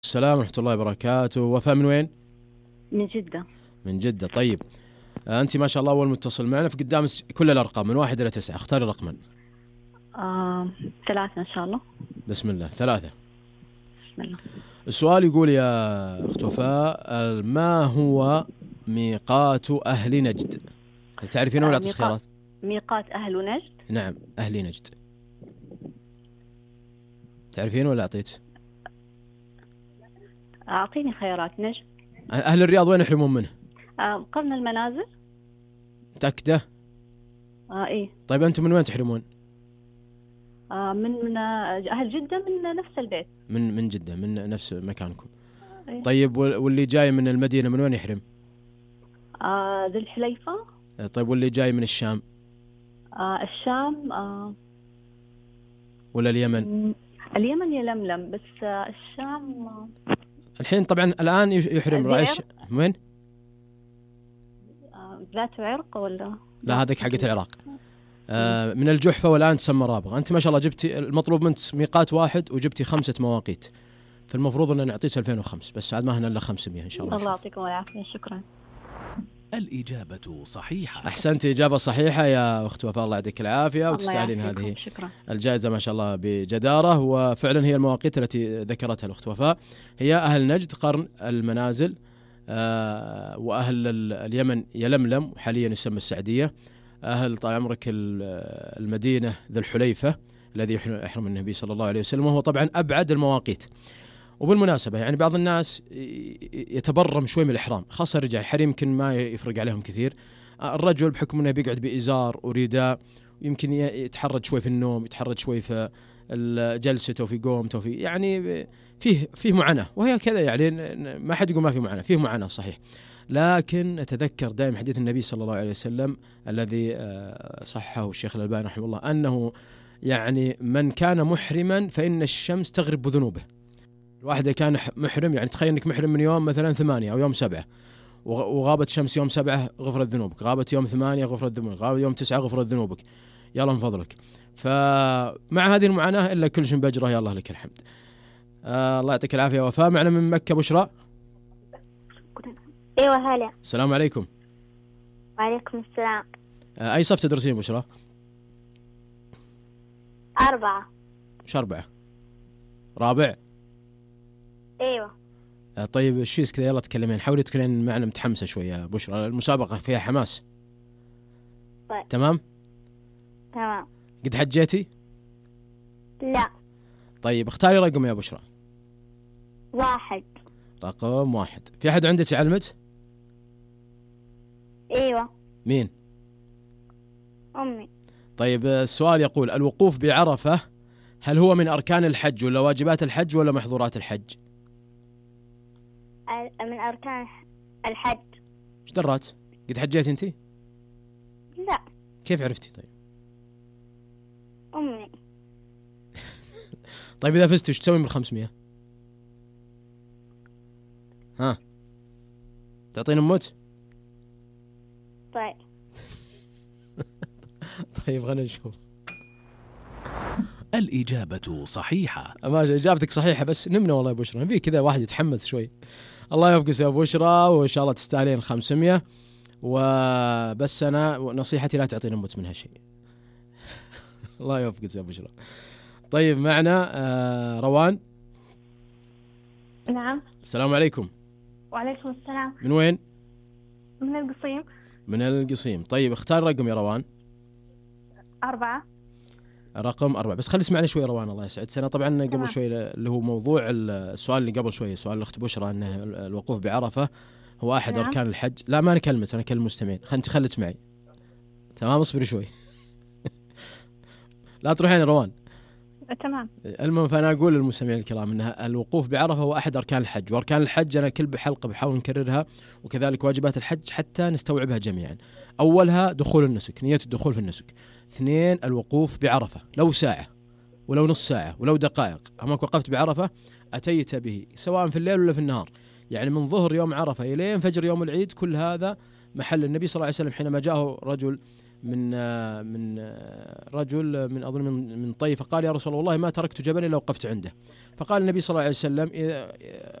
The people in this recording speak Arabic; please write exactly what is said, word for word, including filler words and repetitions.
السلام ورحمة الله وبركاته. وفاء من وين؟ من جدة. من جدة. طيب آه أنت ما شاء الله أول متصل معنا، في قدام كل الأرقام من واحد إلى تسعة، اختاري رقما. آه، ثلاثة إن شاء الله. بسم الله. ثلاثة. بسم الله. السؤال يقول يا أخت وفاء، ما هو ميقات أهل نجد؟ هل تعرفين ولا أعطيك خيارات؟ ميقات أهل نجد؟ نعم، أهل نجد. تعرفين ولا أعطيت؟ أعطيني خيارات. نجد. أهل الرياض وين يحرمون منه؟ آه، قرن المنازل. متأكدة؟ آه إيه. طيب أنتم من وين تحرمون؟ آه من من أهل جدة، من نفس البيت. من من جدة، من نفس مكانكم. إيه. طيب واللي جاي من المدينة من وين يحرم؟ آه ذي الحليفة. طيب واللي جاي من الشام؟ آه الشام. آه ولا اليمن؟ اليمن يلملم، بس آه الشام. آه الحين طبعا الآن يحرم راعي الش... وين؟ آه ذات عرق ولا؟ لا هذاك حقة العراق. آه من الجحفة والآن تسمى رابغة. أنت ما شاء الله جبتي المطلوب منك ميقات واحد وجبتي خمسة مواقيت، فالمفروض أن نعطيك ألفين وخمسة، بس عاد ما هنا إلا خمسمية إن شاء الله. الله يعطيكم العافية. شكرا. الإجابة صحيحة. أحسنت، إجابة صحيحة يا أخت وفاء، الله يعطيك العافية وتستاهلين هذه شكرا. الجائزة ما شاء الله بجدارة. وفعلا هي المواقيت التي ذكرتها الأخت وفاء هي أهل نجد قرن المنازل، آه وأهل اليمن يلملم حاليا يسمى السعدية، أهل طال عمرك المدينة ذي الحليفة الذي يحرم النبي صلى الله عليه وسلم، وهو طبعا أبعد المواقيت. وبالمناسبة يعني بعض الناس يتبرم شوي من الإحرام، خاصة الرجال. الحريم يمكن ما يفرق عليهم كثير. الرجل بحكم أنه بيقعد بإزار ورداء يمكن يتحرج شوي في النوم، يتحرج شوي في جلسته في قومته، في يعني فيه فيه معاناة، وهي كذا يعني ما حد يقول ما فيه معاناة، فيه معاناة صحيح. لكن أتذكر دائما حديث النبي صلى الله عليه وسلم الذي صححه الشيخ الألباني رحمه الله، أنه يعني من كان محرما فإن الشمس تغرب بذنوبه. الواحد كان محرم، يعني تخيل انك محرم من يوم مثلا ثمانية او يوم سبعة، وغابت شمس يوم سبعة غفرت ذنوبك، غابت يوم ثمانية غفرت ذنوبك، غابت يوم تسعة غفرت ذنوبك، يلا من فضلك. فمع هذه المعاناة إلا كل شيء بأجره، يا الله لك الحمد. آه الله يعطيك العافية. وفاء معنا من مكة بشرى. ايوه هلا. السلام عليكم. وعليكم السلام. آه أي صف تدرسين بشرى؟ أربعة. مش أربعة؟ رابع؟ ايوه. آه طيب ايش فيك كذا؟ يلا تكلمين، حاولي تكونين معنا متحمسة شوية يا بشرى، المسابقة فيها حماس. طيب. تمام؟ تمام. قد حجيتي؟ لا. طيب اختاري رقم يا بشرى. واحد. رقم واحد. في أحد عندك علمت؟ ايوه. مين؟ أمي. طيب السؤال يقول الوقوف بعرفة هل هو من أركان الحج ولا واجبات الحج ولا محظورات الحج؟ من أركان الحج. ايش درات؟ قد حجيت انتي؟ لا. كيف عرفتي طيب؟ أمي. طيب إذا فزت ايش تسوي من خمسمية؟ ها؟ تعطين أموت؟ طيب. طيب خلينا نشوف. الإجابة صحيحة. ما إجابتك صحيحة، بس نمنا والله يا بشرى، نبي كذا واحد يتحمس شوي. الله يوفقك يا بشرى، وإن شاء الله تستاهلين خمسمية. وبس أنا نصيحتي لا تعطينا أموت منها شيء. الله يوفقك يا بشرى. طيب معنا آه روان. نعم. السلام عليكم. وعليكم السلام. من وين؟ من القصيم. من القصيم. طيب اختار رقم يا روان. أربعة. رقم أربعة. بس خلي اسمعني شوي روان الله يسعد سنة. طبعا قبل شوي اللي هو موضوع السؤال اللي قبل شوي، سؤال الأخت بشرى أن الوقوف بعرفة هو أحد نعم. أركان الحج. لا ما نكلمت، أنا أكلم المستمعين. أنت خلت معي تمام، اصبري شوي. لا تروحين يا روان. تمام. المهم فأنا أقول للمستمعين الكرام أن الوقوف بعرفة هو أحد أركان الحج، وأركان الحج أنا كل بحلقة بحاول نكررها، وكذلك واجبات الحج حتى نستوعبها جميعا. أولها دخول النسك، نية الدخول في النسك. اثنين الوقوف بعرفة، لو ساعة ولو نص ساعة ولو دقائق، أماك وقفت بعرفة أتيت به سواء في الليل ولا في النهار، يعني من ظهر يوم عرفة إلى فجر يوم العيد، كل هذا محل النبي صلى الله عليه وسلم حينما جاءه رجل من آه، من آه، رجل من أظن من من طيف، فقال يا رسول الله ما تركت جبل إلا وقفت عنده. فقال النبي صلى الله عليه وسلم